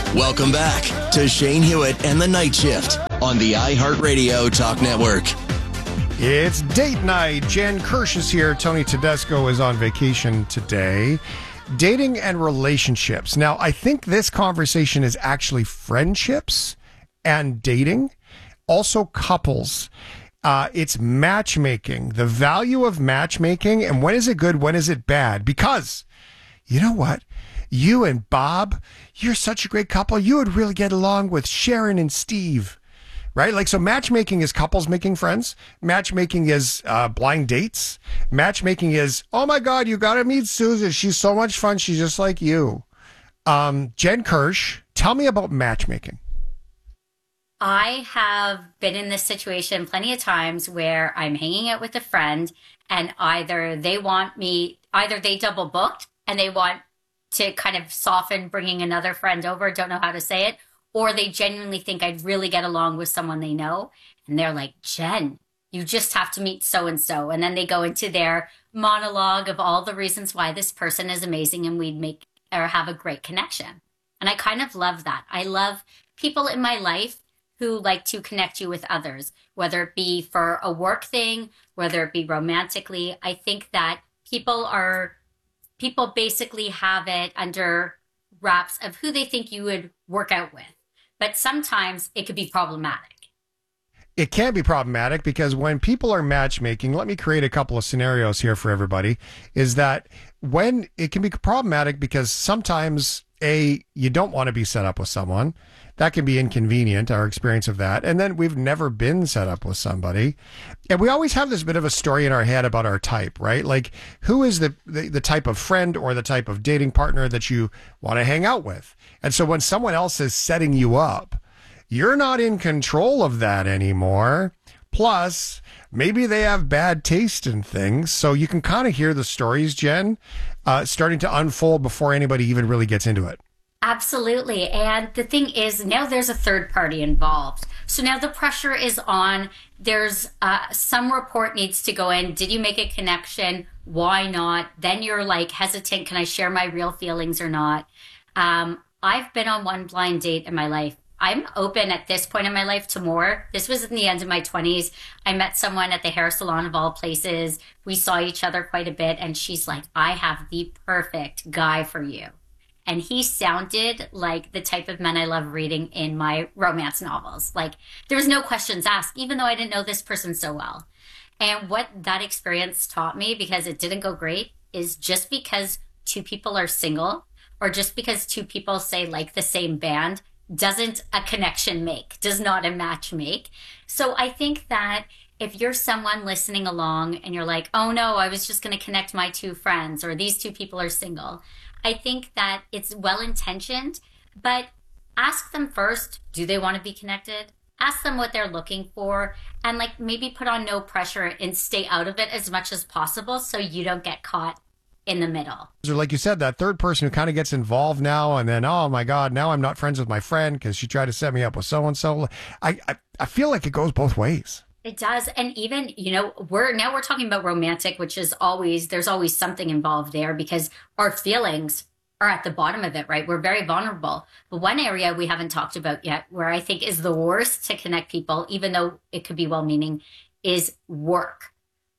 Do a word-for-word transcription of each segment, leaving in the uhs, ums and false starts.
Welcome back to Shane Hewitt and the Night Shift on the iHeartRadio Talk Network. It's date night. Jen Kirsch is here. Tony Tedesco is on vacation today. Dating and relationships. Now, I think this conversation is actually friendships and dating, also couples. Uh, it's matchmaking, the value of matchmaking, and when is it good, when is it bad? Because, you know what? You and Bob, you're such a great couple. You would really get along with Sharon and Steve, right? Like, so matchmaking is couples making friends. Matchmaking is uh, blind dates. Matchmaking is, oh my God, you got to meet Susan. She's so much fun. She's just like you. Um, Jen Kirsch, tell me about matchmaking. I have been in this situation plenty of times where I'm hanging out with a friend and either they want me, either they double booked and they want to kind of soften bringing another friend over, don't know how to say it, or they genuinely think I'd really get along with someone they know. And they're like, Jen, you just have to meet so-and-so. And then they go into their monologue of all the reasons why this person is amazing and we'd make or have a great connection. And I kind of love that. I love people in my life who like to connect you with others, whether it be for a work thing, whether it be romantically. I think that people are, people basically have it under wraps of who they think you would work out with. But sometimes it could be problematic. It can be problematic because when people are matchmaking, let me create a couple of scenarios here for everybody, is that when it can be problematic because sometimes, A, you don't want to be set up with someone. That can be inconvenient, our experience of that. And then we've never been set up with somebody. And we always have this bit of a story in our head about our type, right? Like, who is the, the, the type of friend or the type of dating partner that you want to hang out with? And so when someone else is setting you up, you're not in control of that anymore. Plus, maybe they have bad taste in things. So you can kind of hear the stories, Jen, uh, starting to unfold before anybody even really gets into it. Absolutely. And the thing is, now there's a third party involved. So now the pressure is on. There's uh, some report needs to go in. Did you make a connection? Why not? Then you're like hesitant. Can I share my real feelings or not? Um, I've been on one blind date in my life. I'm open at this point in my life to more. This was in the end of my twenties. I met someone at the hair salon of all places. We saw each other quite a bit. And she's like, I have the perfect guy for you. And he sounded like the type of men I love reading in my romance novels. Like, there was no questions asked, even though I didn't know this person so well. And what that experience taught me, because it didn't go great, is just because two people are single or just because two people say like the same band doesn't a connection make, does not a match make. So I think that if you're someone listening along and you're like, oh no, I was just going to connect my two friends or these two people are single, I think that it's well-intentioned, but ask them first, do they want to be connected? Ask them what they're looking for and like maybe put on no pressure and stay out of it as much as possible so you don't get caught in the middle. So like you said, that third person who kind of gets involved now and then, oh my God, now I'm not friends with my friend because she tried to set me up with so-and-so. I, I, I feel like it goes both ways. It does. And even, you know, we're now we're talking about romantic, which is always, there's always something involved there because our feelings are at the bottom of it, right? We're very vulnerable. But one area we haven't talked about yet, where I think is the worst to connect people, even though it could be well-meaning, is work.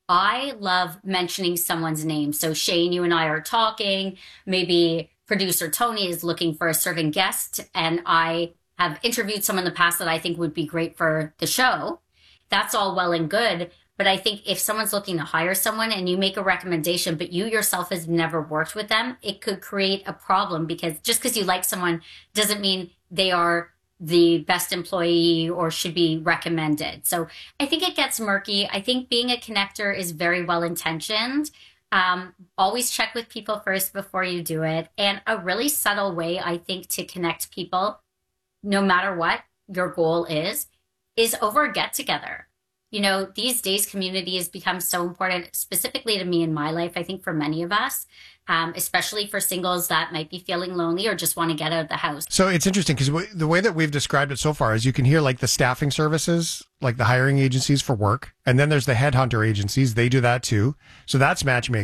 I love mentioning someone's name. So Shane, you and I are talking, maybe producer Tony is looking for a certain guest, and I have interviewed someone in the past that I think would be great for the show. That's all well and good. But I think if someone's looking to hire someone and you make a recommendation, but you yourself has never worked with them, it could create a problem because just because you like someone doesn't mean they are the best employee or should be recommended. So I think it gets murky. I think being a connector is very well intentioned. Um, always check with people first before you do it. And a really subtle way, I think, to connect people, no matter what your goal is, is over a get together. You know, these days community has become so important, specifically to me in my life, I think for many of us, um, especially for singles that might be feeling lonely or just want to get out of the house. So it's interesting because w- the way that we've described it so far is you can hear like the staffing services, like the hiring agencies for work. And then there's the headhunter agencies. They do that too. So that's matchmaking.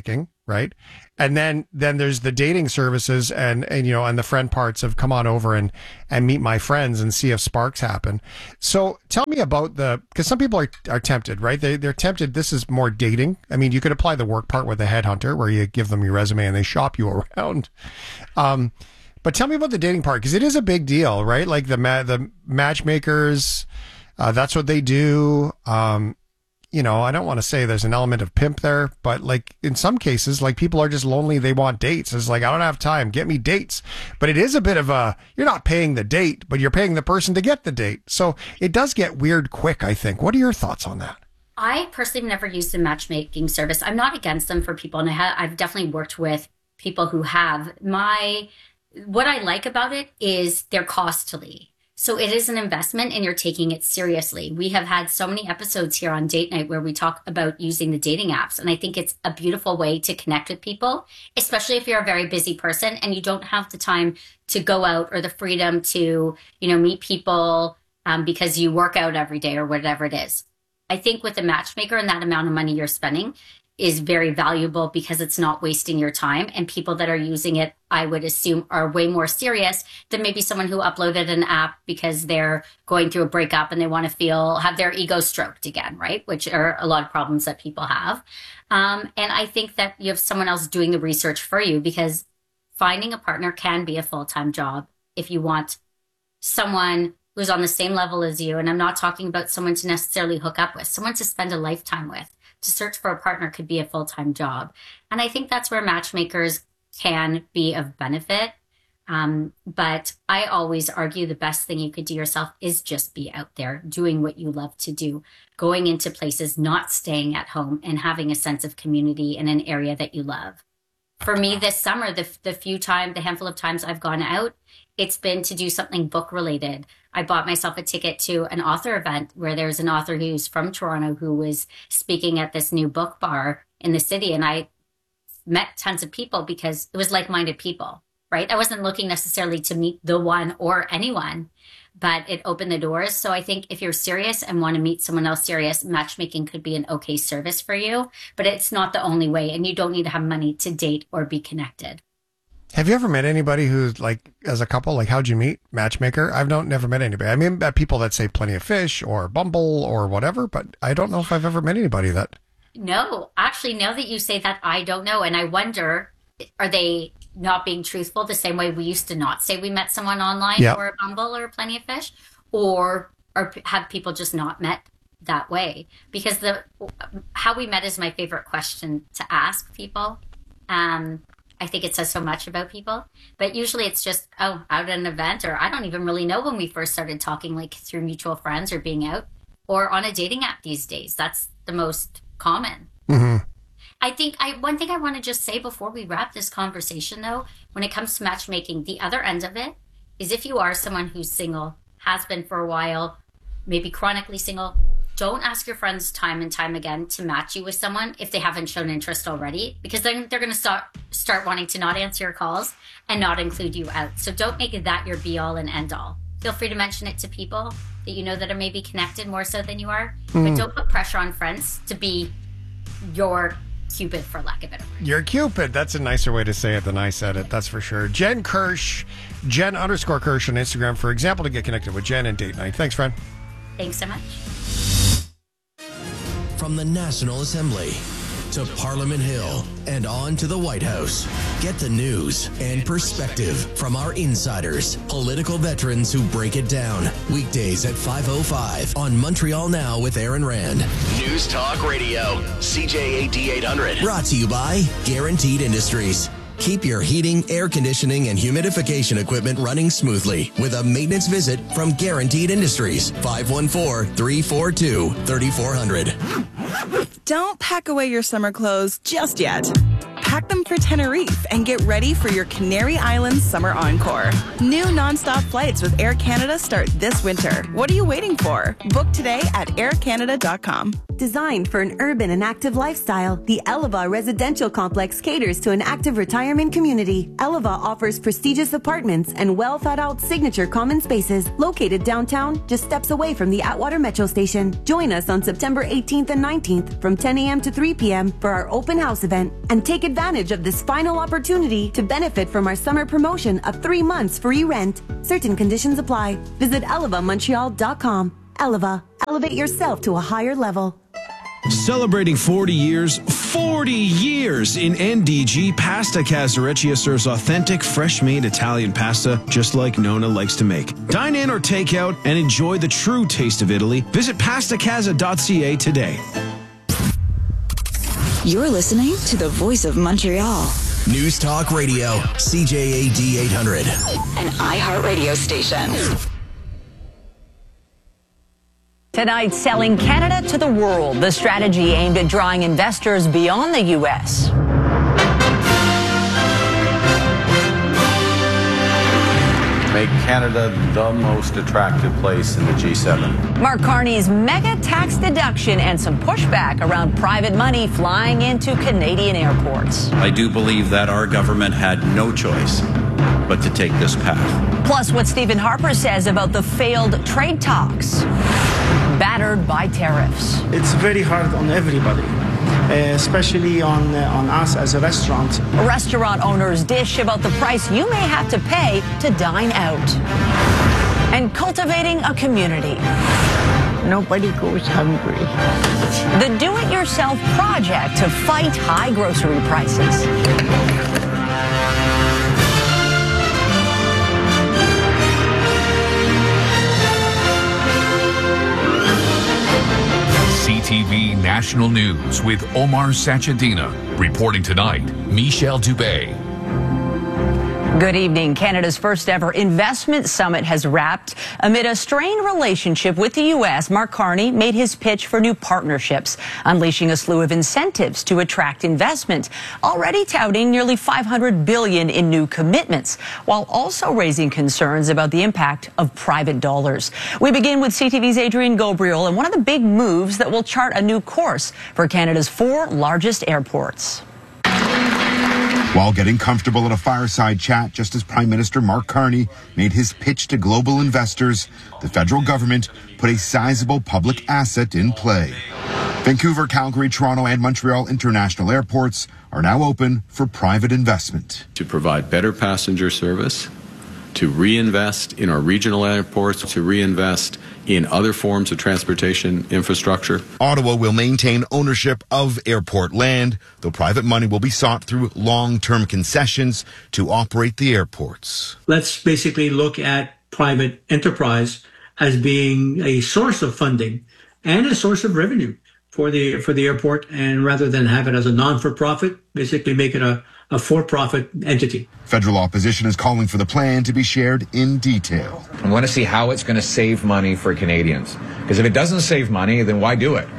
right? And then then there's the dating services and, and you know, and the friend parts of come on over and, and meet my friends and see if sparks happen. So tell me about the, because some people are, are tempted, right? They, they're tempted. This is more dating. I mean, you could apply the work part with a headhunter where you give them your resume and they shop you around. Um, but tell me about the dating part, because it is a big deal, right? Like the ma- the matchmakers, uh, that's what they do. Um, you know, I don't want to say there's an element of pimp there, but like in some cases, like people are just lonely. They want dates. It's like, I don't have time. Get me dates. But it is a bit of a, you're not paying the date, but you're paying the person to get the date. So it does get weird quick, I think. What are your thoughts on that? I personally have never used a matchmaking service. I'm not against them for people. And I have, I've definitely worked with people who have. My, what I like about it is they're costly. So it is an investment and you're taking it seriously. We have had so many episodes here on Date Night where we talk about using the dating apps. And I think it's a beautiful way to connect with people, especially if you're a very busy person and you don't have the time to go out or the freedom to, you know, meet people um, because you work out every day or whatever it is. I think with a matchmaker and that amount of money you're spending is very valuable because it's not wasting your time. And people that are using it, I would assume, are way more serious than maybe someone who uploaded an app because they're going through a breakup and they want to feel, have their ego stroked again, right? Which are a lot of problems that people have. Um, and I think that you have someone else doing the research for you, because finding a partner can be a full-time job if you want someone who's on the same level as you. And I'm not talking about someone to necessarily hook up with, someone to spend a lifetime with. To search for a partner could be a full-time job. And I think that's where matchmakers can be of benefit. Um, but I always argue the best thing you could do yourself is just be out there doing what you love to do, going into places, not staying at home, and having a sense of community in an area that you love. For me this summer, the, the few time, the handful of times I've gone out, it's been to do something book related. I bought myself a ticket to an author event where there's an author who's from Toronto who was speaking at this new book bar in the city. And I met tons of people because it was like-minded people, right? I wasn't looking necessarily to meet the one or anyone, but it opened the doors. So I think if you're serious and want to meet someone else serious, matchmaking could be an okay service for you, but it's not the only way. And you don't need to have money to date or be connected. Have you ever met anybody who's like, as a couple, like how'd you meet? Matchmaker? I've not, never met anybody. I mean, people that say Plenty of Fish or Bumble or whatever, but I don't know if I've ever met anybody that. No, actually, now that you say that, I don't know. And I wonder, are they not being truthful the same way we used to not say we met someone online yep. or Bumble or Plenty of Fish? Or, or have people just not met that way? Because the how we met is my favorite question to ask people. Um, I think it says so much about people, but usually it's just, oh, out at an event, or I don't even really know when we first started talking, like through mutual friends or being out or on a dating app these days. That's the most common. Mm-hmm. I think I, one thing I want to just say before we wrap this conversation though, when it comes to matchmaking, the other end of it is if you are someone who's single, has been for a while, maybe chronically single, don't ask your friends time and time again to match you with someone if they haven't shown interest already, because then they're going to start start wanting to not answer your calls and not include you out. So don't make that your be all and end all. Feel free to mention it to people that you know that are maybe connected more so than you are, mm. but don't put pressure on friends to be your Cupid, for lack of a better word. Your Cupid. That's a nicer way to say it than I said it. That's for sure. Jen Kirsch, Jen underscore Kirsch on Instagram, for example, to get connected with Jen and Date Night. Thanks, friend. Thanks so much. From the National Assembly to Parliament Hill and on to the White House. Get the news and perspective from our insiders, political veterans who break it down. Weekdays at five oh five on Montreal Now with Aaron Rand. News Talk Radio, C J A D eight hundred. Brought to you by Guaranteed Industries. Keep your heating, air conditioning, and humidification equipment running smoothly with a maintenance visit from Guaranteed Industries. five one four, three four two, three four zero zero. Don't pack away your summer clothes just yet. Pack them for Tenerife and get ready for your Canary Islands summer encore. New nonstop flights with Air Canada start this winter. What are you waiting for? Book today at air canada dot com. Designed for an urban and active lifestyle, the Eleva Residential Complex caters to an active retirement community. Eleva offers prestigious apartments and well-thought-out signature common spaces located downtown, just steps away from the Atwater Metro Station. Join us on September eighteenth and nineteenth from ten a.m. to three p.m. for our open house event, and take advantage of this final opportunity to benefit from our summer promotion of three months free rent. Certain conditions apply. Visit eleva montreal dot com. Eleva, elevate yourself to a higher level. Celebrating forty years, forty years in N D G, Pasta Casareccia serves authentic, fresh-made Italian pasta just like Nona likes to make. Dine in or take out and enjoy the true taste of Italy. Visit pasta casa dot c a today. You're listening to the Voice of Montreal. News Talk Radio, C J A D eight hundred. An iHeartRadio station. Tonight, selling Canada to the world, the strategy aimed at drawing investors beyond the U S. Make Canada the most attractive place in the G seven. Mark Carney's mega tax deduction and some pushback around private money flying into Canadian airports. I do believe that our government had no choice but to take this path. Plus, what Stephen Harper says about the failed trade talks. Battered by tariffs. It's very hard on everybody, uh, especially on, uh, on us as a restaurant. Restaurant owners dish about the price you may have to pay to dine out. And cultivating a community. Nobody goes hungry. The do-it-yourself project to fight high grocery prices. C T V National News with Omar Sachedina. Reporting tonight, Michelle Dubé. Good evening. Canada's first ever investment summit has wrapped. Amid a strained relationship with the U S, Mark Carney made his pitch for new partnerships, unleashing a slew of incentives to attract investment, already touting nearly five hundred billion dollars in new commitments, while also raising concerns about the impact of private dollars. We begin with C T V's Adrian Gabriel and one of the big moves that will chart a new course for Canada's four largest airports. While getting comfortable at a fireside chat just as Prime Minister Mark Carney made his pitch to global investors, the federal government put a sizable public asset in play. Vancouver, Calgary, Toronto, and Montreal international airports are now open for private investment. To provide better passenger service, to reinvest in our regional airports, to reinvest in other forms of transportation infrastructure. Ottawa will maintain ownership of airport land, though private money will be sought through long-term concessions to operate the airports. Let's basically look at private enterprise as being a source of funding and a source of revenue for the for the airport, and rather than have it as a non-for-profit, basically make it a a for-profit entity. Federal opposition is calling for the plan to be shared in detail. I want to see how it's going to save money for Canadians. Because if it doesn't save money, then why do it?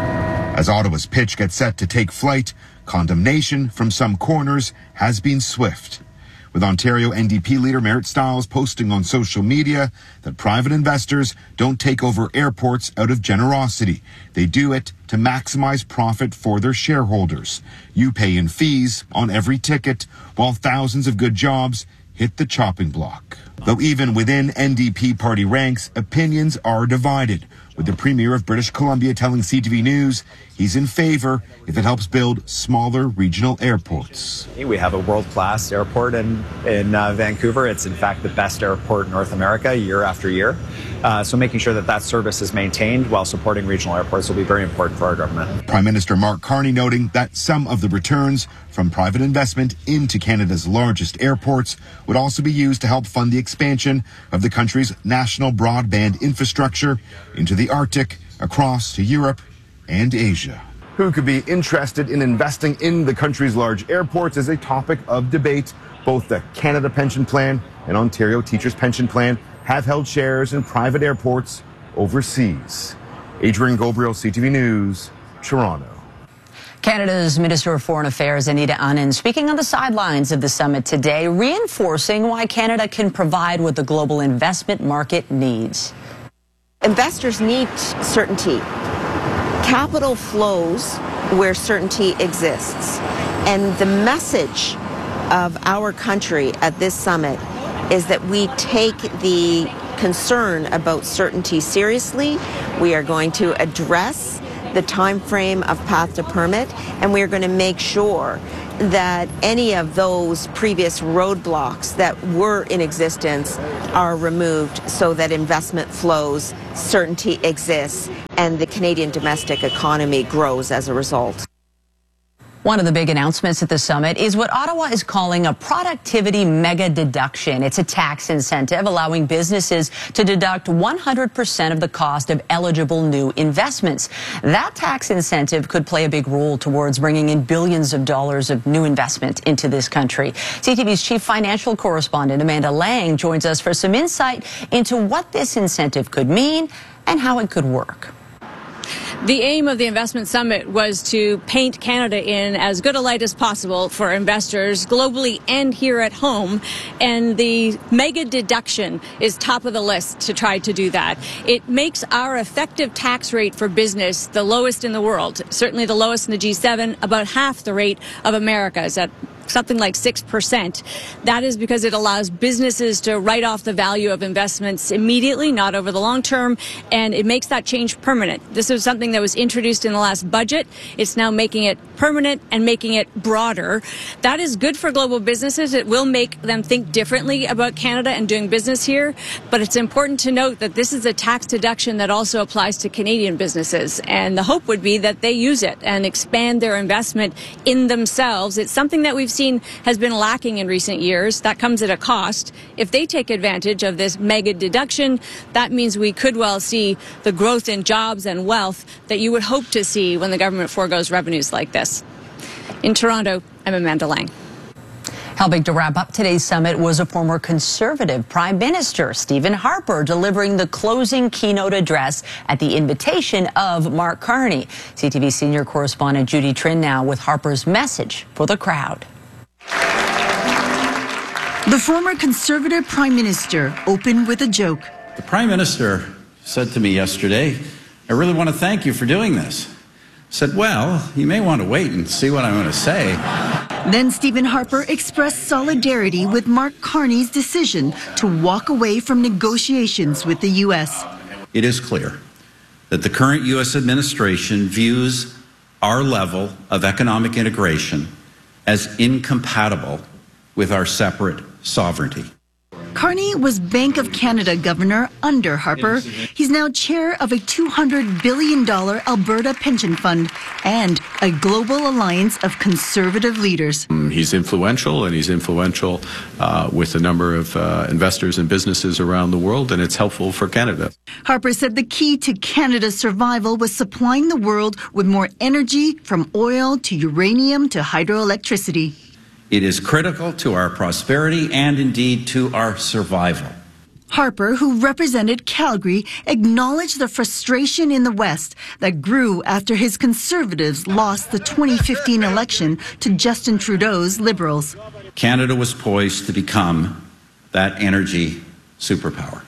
As Ottawa's pitch gets set to take flight, condemnation from some corners has been swift. With Ontario N D P leader Merritt Stiles posting on social media that private investors don't take over airports out of generosity. They do it to maximize profit for their shareholders. You pay in fees on every ticket, while thousands of good jobs hit the chopping block. Though even within N D P party ranks, opinions are divided, with the Premier of British Columbia telling C T V News he's in favor if it helps build smaller regional airports. We have a world-class airport in, in uh, Vancouver. It's in fact the best airport in North America year after year. Uh, so making sure that that service is maintained while supporting regional airports will be very important for our government. Prime Minister Mark Carney noting that some of the returns from private investment into Canada's largest airports would also be used to help fund the expansion of the country's national broadband infrastructure into the Arctic, across to Europe and Asia. Who could be interested in investing in the country's large airports is a topic of debate. Both the Canada Pension Plan and Ontario Teachers Pension Plan have held shares in private airports overseas. Adrian Gabriel, C T V News, Toronto. Canada's Minister of Foreign Affairs, Anita Anand, speaking on the sidelines of the summit today, reinforcing why Canada can provide what the global investment market needs. Investors need certainty. Capital flows where certainty exists. And the message of our country at this summit is that we take the concern about certainty seriously. We are going to address the time frame of path to permit, and we are going to make sure that any of those previous roadblocks that were in existence are removed so that investment flows, certainty exists, and the Canadian domestic economy grows as a result. One of the big announcements at the summit is what Ottawa is calling a productivity mega deduction. It's a tax incentive allowing businesses to deduct one hundred percent of the cost of eligible new investments. That tax incentive could play a big role towards bringing in billions of dollars of new investment into this country. C T V's chief financial correspondent Amanda Lang joins us for some insight into what this incentive could mean and how it could work. The aim of the Investment Summit was to paint Canada in as good a light as possible for investors globally and here at home. And the mega deduction is top of the list to try to do that. It makes our effective tax rate for business the lowest in the world, certainly the lowest in the G seven, about half the rate of America's at something like six percent. That is because it allows businesses to write off the value of investments immediately, not over the long term, and it makes that change permanent. This is something that was introduced in the last budget. It's now making it permanent and making it broader. That is good for global businesses. It will make them think differently about Canada and doing business here, but it's important to note that this is a tax deduction that also applies to Canadian businesses, and the hope would be that they use it and expand their investment in themselves. It's something that we've seen has been lacking in recent years. That comes at a cost. If they take advantage of this mega deduction, that means we could well see the growth in jobs and wealth that you would hope to see when the government foregoes revenues like this. In Toronto, I'm Amanda Lang. Helping to wrap up today's summit was a former Conservative Prime Minister, Stephen Harper, delivering the closing keynote address at the invitation of Mark Carney. C T V senior correspondent Judy Trinh now with Harper's message for the crowd. The former Conservative Prime Minister opened with a joke. The Prime Minister said to me yesterday, "I really want to thank you for doing this." I said, "Well, you may want to wait and see what I'm going to say." Then Stephen Harper expressed solidarity with Mark Carney's decision to walk away from negotiations with the U S. It is clear that the current U S administration views our level of economic integration as incompatible with our separate sovereignty. Carney was Bank of Canada governor under Harper. He's now chair of a two hundred billion dollars Alberta pension fund and a global alliance of conservative leaders. He's influential, and he's influential uh, with a number of uh, investors and businesses around the world, and it's helpful for Canada. Harper said the key to Canada's survival was supplying the world with more energy, from oil to uranium to hydroelectricity. It is critical to our prosperity and indeed to our survival. Harper, who represented Calgary, acknowledged the frustration in the West that grew after his Conservatives lost the twenty fifteen election to Justin Trudeau's Liberals. Canada was poised to become that energy superpower.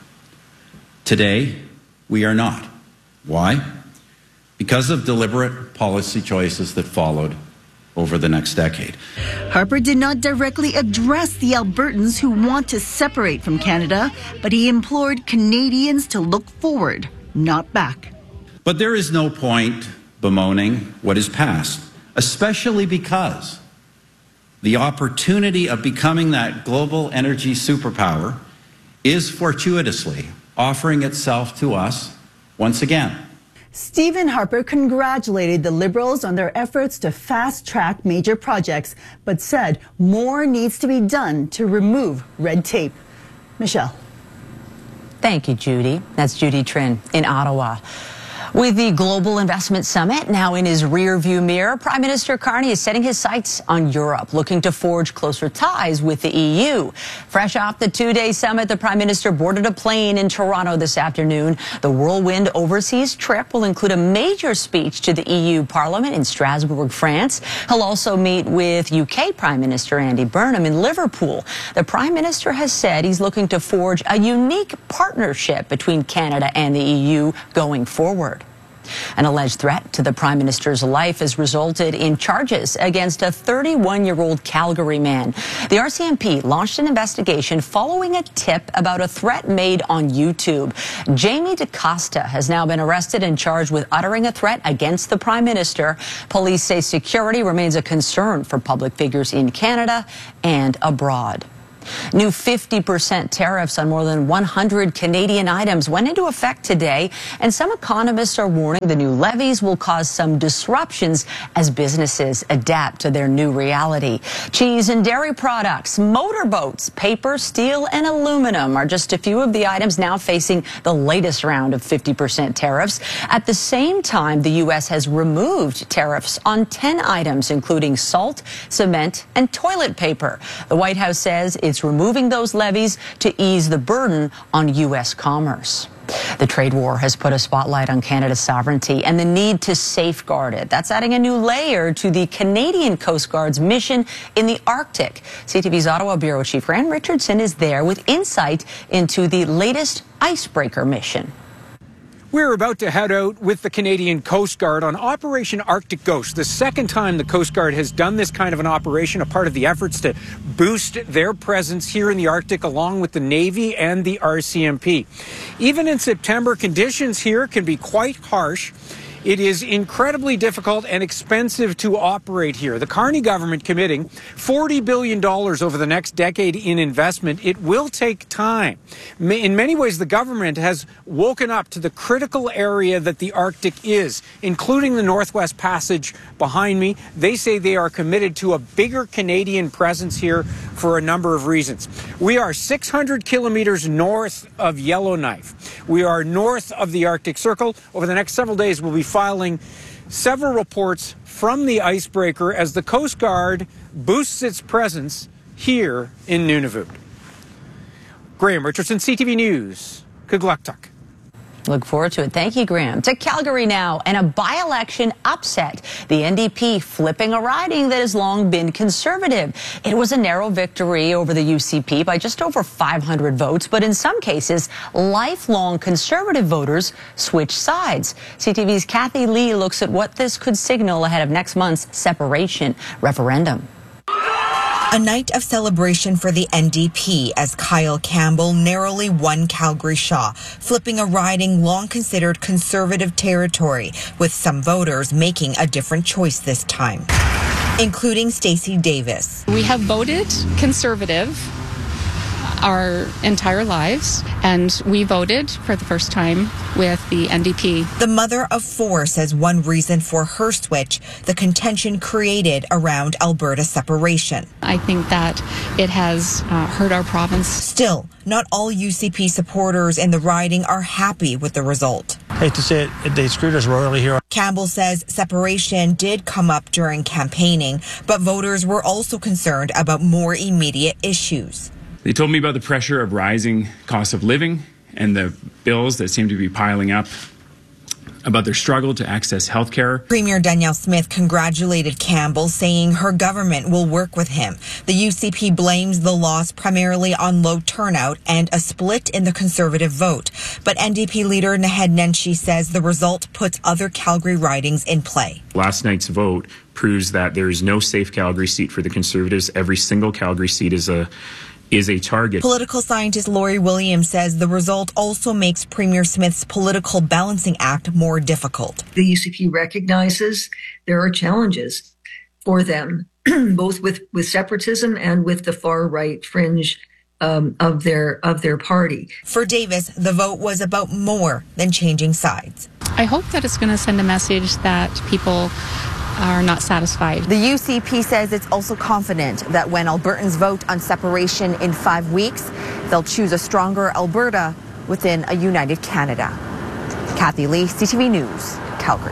Today, we are not. Why? Because of deliberate policy choices that followed over the next decade. Harper did not directly address the Albertans who want to separate from Canada, but he implored Canadians to look forward, not back. But there is no point bemoaning what is past, especially because the opportunity of becoming that global energy superpower is fortuitously offering itself to us once again. Stephen Harper congratulated the Liberals on their efforts to fast-track major projects, but said more needs to be done to remove red tape. Michelle. Thank you, Judy. That's Judy Trinh in Ottawa. With the Global Investment Summit now in his rearview mirror, Prime Minister Carney is setting his sights on Europe, looking to forge closer ties with the E U. Fresh off the two-day summit, the Prime Minister boarded a plane in Toronto this afternoon. The whirlwind overseas trip will include a major speech to the E U Parliament in Strasbourg, France. He'll also meet with U K Prime Minister Andy Burnham in Liverpool. The Prime Minister has said he's looking to forge a unique partnership between Canada and the E U going forward. An alleged threat to the Prime Minister's life has resulted in charges against a thirty-one-year-old Calgary man. The R C M P launched an investigation following a tip about a threat made on YouTube. Jamie DaCosta has now been arrested and charged with uttering a threat against the Prime Minister. Police say security remains a concern for public figures in Canada and abroad. New fifty percent tariffs on more than one hundred Canadian items went into effect today, and some economists are warning the new levies will cause some disruptions as businesses adapt to their new reality. Cheese and dairy products, motorboats, paper, steel, and aluminum are just a few of the items now facing the latest round of fifty percent tariffs. At the same time, the U S has removed tariffs on ten items, including salt, cement, and toilet paper. The White House says it's removing those levies to ease the burden on U S commerce. The trade war has put a spotlight on Canada's sovereignty and the need to safeguard it. That's adding a new layer to the Canadian Coast Guard's mission in the Arctic. C T V's Ottawa Bureau Chief Graham Richardson is there with insight into the latest icebreaker mission. We're about to head out with the Canadian Coast Guard on Operation Arctic Ghost, the second time the Coast Guard has done this kind of an operation, a part of the efforts to boost their presence here in the Arctic along with the Navy and the R C M P. Even in September, conditions here can be quite harsh. It is incredibly difficult and expensive to operate here. The Carney government committing forty billion dollars over the next decade in investment. It will take time. In many ways, the government has woken up to the critical area that the Arctic is, including the Northwest Passage behind me. They say they are committed to a bigger Canadian presence here for a number of reasons. We are six hundred kilometers north of Yellowknife. We are north of the Arctic Circle. Over the next several days, we'll be filing several reports from the icebreaker as the Coast Guard boosts its presence here in Nunavut. Graham Richardson, C T V News, Kugluktuk. Look forward to it. Thank you, Graham. To Calgary now, and a by-election upset. The N D P flipping a riding that has long been conservative. It was a narrow victory over the U C P by just over five hundred votes, but in some cases, lifelong conservative voters switched sides. C T V's Kathy Lee looks at what this could signal ahead of next month's separation referendum. A night of celebration for the N D P as Kyle Campbell narrowly won Calgary Shaw, flipping a riding long considered conservative territory, with some voters making a different choice this time, including Stacey Davis. We have voted conservative our entire lives, and we voted for the first time with the N D P. The mother of four says one reason for her switch, the contention created around Alberta separation. I think that it has uh, hurt our province. Still, not all U C P supporters in the riding are happy with the result. I hate to say it, they screwed us royally here. Campbell says separation did come up during campaigning, but voters were also concerned about more immediate issues. They told me about the pressure of rising costs of living and the bills that seem to be piling up, about their struggle to access health care. Premier Danielle Smith congratulated Campbell, saying her government will work with him. The U C P blames the loss primarily on low turnout and a split in the Conservative vote. But N D P leader Naheed Nenshi says the result puts other Calgary ridings in play. Last night's vote proves that there is no safe Calgary seat for the Conservatives. Every single Calgary seat is a is a target. Political scientist Laurie Williams says the result also makes Premier Smith's political balancing act more difficult. The U C P recognizes there are challenges for them, both with, with separatism and with the far right fringe um, of their of their party. For Davis, the vote was about more than changing sides. I hope that it's going to send a message that people are not satisfied. The U C P says it's also confident that when Albertans vote on separation in five weeks, they'll choose a stronger Alberta within a united Canada. Kathy Lee, C T V News, Calgary.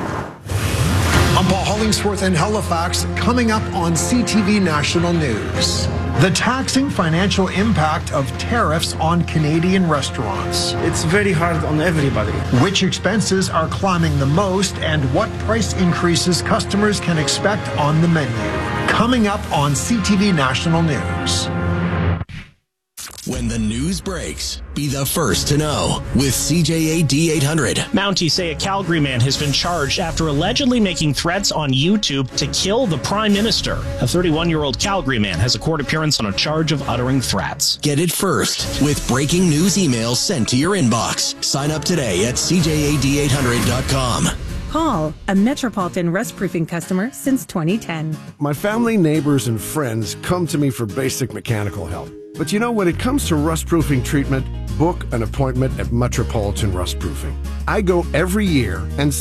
I'm Paul Hollingsworth in Halifax, coming up on C T V National News. The taxing financial impact of tariffs on Canadian restaurants. It's very hard on everybody. Which expenses are climbing the most and what price increases customers can expect on the menu. Coming up on C T V National News. When the news news breaks, be the first to know with C J A D eight hundred. Mounties say a Calgary man has been charged after allegedly making threats on YouTube to kill the Prime Minister. A thirty-one-year-old Calgary man has a court appearance on a charge of uttering threats. Get it first with breaking news emails sent to your inbox. Sign up today at C J A D eight hundred dot com. Paul, a Metropolitan Rust Proofing customer since twenty ten. My family, neighbors, and friends come to me for basic mechanical help. But you know, when it comes to rust proofing treatment, book an appointment at Metropolitan Rust Proofing. I go every year and